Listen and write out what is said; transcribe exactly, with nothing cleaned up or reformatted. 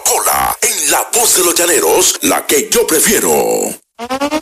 Coca-Cola, en la voz de los llaneros, la que yo prefiero.